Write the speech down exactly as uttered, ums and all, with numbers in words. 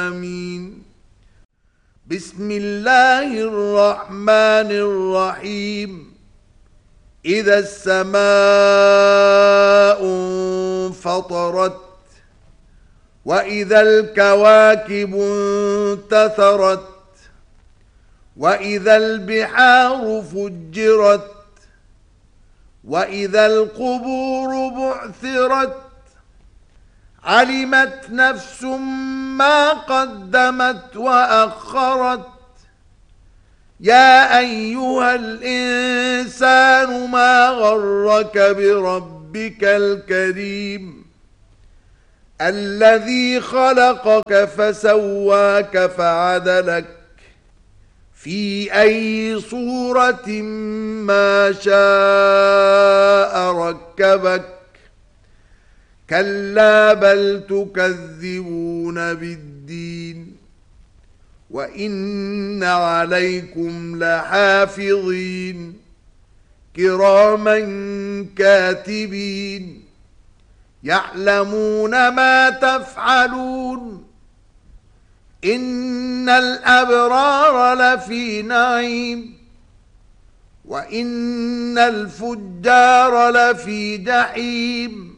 آمين. بسم الله الرحمن الرحيم. إذا السماء انفطرت وإذا الكواكب انتثرت وإذا البحار فجرت وإذا القبور بعثرت علمت نفس ما قدمت وأخرت. يا أيها الإنسان ما غرك بربك الكريم الذي خلقك فسواك فعدلك في أي صورة ما شاء ركبك. كلا بل تكذبون بالدين وإن عليكم لحافظين كراما كاتبين يعلمون ما تفعلون. إن الأبرار لفي نعيم وإن الفجار لفي جحيم